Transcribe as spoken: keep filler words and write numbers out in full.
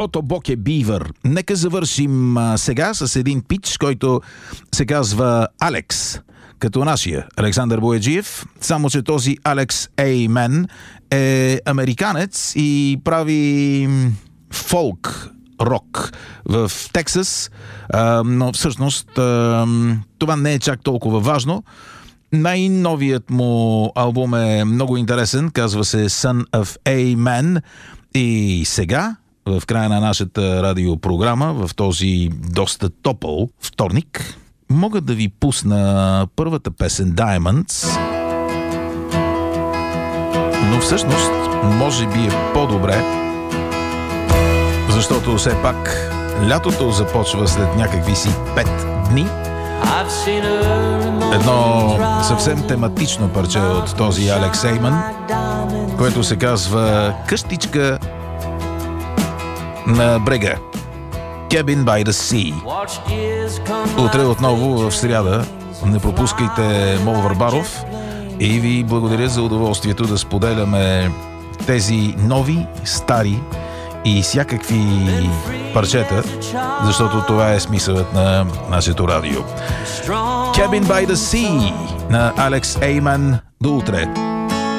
Ото Боке Бивър. Нека завършим а, сега с един пич, който се казва Алекс, като нашия Александър Бояджиев, само че този Алекс Еймен е американец и прави фолк рок в Тексас, а, но всъщност а, това не е чак толкова важно. Най-новият му албум е много интересен, казва се Son of Amen, и сега, в края на нашата радиопрограма, в този доста топъл вторник, мога да ви пусна първата песен Diamonds, но всъщност може би е по-добре, защото все пак лятото започва след някакви си пет дни. Едно съвсем тематично парче от този Алекс Ейман, което се казва Къщичка на брега, Cabin by the Sea. Утре отново в сряда не пропускайте Мол Върбаров и ви благодаря за удоволствието да споделяме тези нови, стари и всякакви парчета, защото това е смисълът на нашето радио. Cabin by the Sea на Алекс Ейман. До утре!